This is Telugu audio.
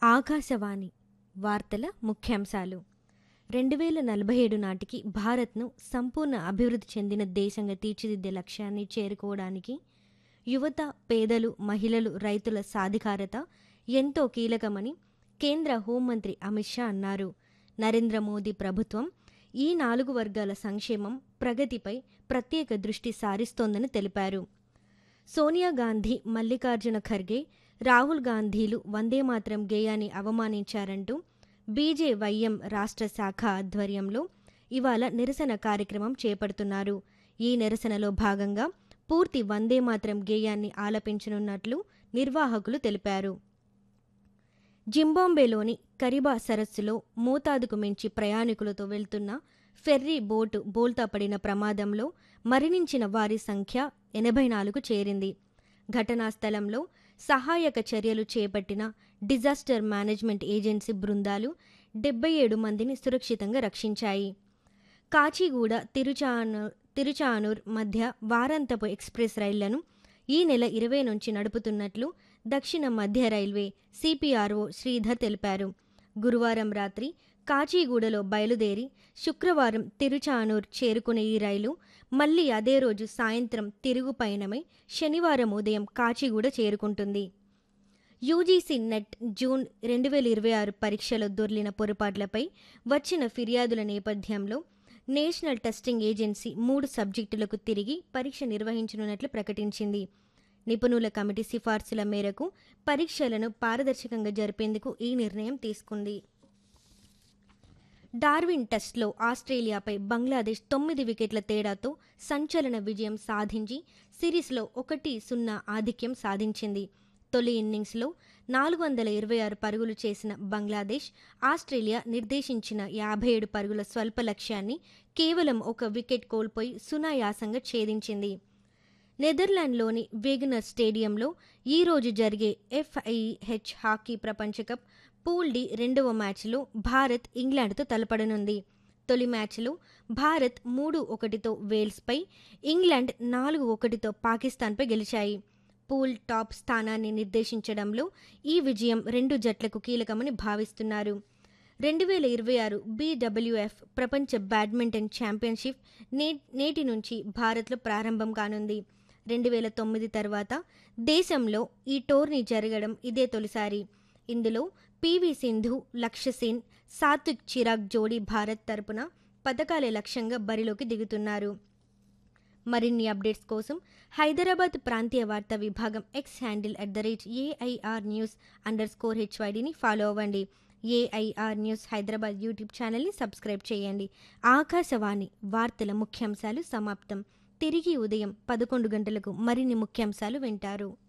ఆకాశవాణి వార్తల ముఖ్యాంశాలు. 2047 నాటికి భారత్ను సంపూర్ణ అభివృద్ధి చెందిన దేశంగా తీర్చిదిద్దే లక్ష్యాన్ని చేరుకోవడానికి యువత, పేదలు, మహిళలు, రైతుల సాధికారత ఎంతో కీలకమని కేంద్ర హోంమంత్రి అమిత్ షా అన్నారు. నరేంద్ర మోదీ ప్రభుత్వం ఈ 4 వర్గాల సంక్షేమం, ప్రగతిపై ప్రత్యేక దృష్టి సారిస్తోందని తెలిపారు. సోనియా గాంధీ, మల్లికార్జున ఖర్గే, రాహుల్ గాంధీలు వందేమాతరం గేయాన్ని అవమానించారంటూ బీజేవైఎం రాష్ట్ర శాఖ ఆధ్వర్యంలో ఇవాళ నిరసన కార్యక్రమం చేపడుతున్నారు. ఈ నిరసనలో భాగంగా పూర్తి వందేమాతరం గేయాన్ని ఆలపించనున్నట్లు నిర్వాహకులు తెలిపారు. జింబాబ్వేలోని కరిబా సరస్సులో మోతాదుకు మించి ప్రయాణికులతో వెళ్తున్న ఫెర్రీ బోటు బోల్తాపడిన ప్రమాదంలో మరణించిన వారి సంఖ్య 84కు చేరింది. ఘటనా స్థలంలో సహాయక చర్యలు చేపట్టిన డిజాస్టర్ మేనేజ్మెంట్ ఏజెన్సీ బృందాలు 77 మందిని సురక్షితంగా రక్షించాయి. కాచిగూడ తిరుచానూర్ మధ్య వారాంతపు ఎక్స్ప్రెస్ రైళ్లను ఈ నెల 20 నుంచి నడుపుతున్నట్లు దక్షిణ మధ్య రైల్వే సిపిఆర్ఓ శ్రీధర్ తెలిపారు. గురువారం రాత్రి కాచిగూడలో బయలుదేరి శుక్రవారం తిరుచానూర్ చేరుకునే ఈ రైలు మళ్లీ అదే రోజు సాయంత్రం తిరుగు పయనమై శనివారం ఉదయం కాచిగూడ చేరుకుంటుంది. యూజీసీ నెట్ జూన్ 2026 పరీక్షలో దొర్లిన పొరపాట్లపై వచ్చిన ఫిర్యాదుల నేపథ్యంలో నేషనల్ టెస్టింగ్ ఏజెన్సీ 3 సబ్జెక్టులకు తిరిగి పరీక్ష నిర్వహించనున్నట్లు ప్రకటించింది. నిపుణుల కమిటీ సిఫార్సుల మేరకు పరీక్షలను పారదర్శకంగా జరిపేందుకు ఈ నిర్ణయం తీసుకుంది. డార్విన్ టెస్ట్లో ఆస్ట్రేలియాపై బంగ్లాదేశ్ 9 వికెట్ల తేడాతో సంచలన విజయం సాధించి సిరీస్లో 1-0 ఆధిక్యం సాధించింది. తొలి ఇన్నింగ్స్లో 426 పరుగులు చేసిన బంగ్లాదేశ్ ఆస్ట్రేలియా నిర్దేశించిన 57 పరుగుల స్వల్ప లక్ష్యాన్ని కేవలం 1 వికెట్ కోల్పోయి సునాయాసంగా ఛేదించింది. నెదర్లాండ్లోని వేగనర్ స్టేడియంలో ఈ రోజు జరిగే FIH హాకీ ప్రపంచ కప్ పూల్ డి 2వ మ్యాచ్లో భారత్ ఇంగ్లాండ్తో తలపడనుంది. తొలి మ్యాచ్లో భారత్ 3-1తో వేల్స్పై, ఇంగ్లాండ్ 4-1తో పాకిస్తాన్పై గెలిచాయి. పూల్ టాప్ స్థానాన్ని నిర్దేశించడంలో ఈ విజయం 2 జట్లకు కీలకమని భావిస్తున్నారు. 2026 BWF ప్రపంచ బ్యాడ్మింటన్ ఛాంపియన్షిప్ నేటి నుంచి భారత్లో ప్రారంభం కానుంది. 2009 తర్వాత దేశంలో ఈ టోర్నీ జరగడం ఇదే తొలిసారి. ఇందులో పివి సింధు, లక్ష్య సేన్, సాత్విక్ చిరాగ్ జోడీ భారత్ తరపున పతకాలే లక్ష్యంగా బరిలోకి దిగుతున్నారు. మరిన్ని అప్డేట్స్ కోసం హైదరాబాద్ ప్రాంతీయ వార్తా విభాగం ఎక్స్ హ్యాండిల్ @AIR News_HYDని ఫాలో అవ్వండి. AIR న్యూస్ హైదరాబాద్ యూట్యూబ్ ఛానల్ని సబ్స్క్రైబ్ చేయండి. ఆకాశవాణి వార్తల ముఖ్యాంశాలు సమాప్తం. తిరిగి ఉదయం 11 గంటలకు మరిన్ని ముఖ్యాంశాలు వింటారు.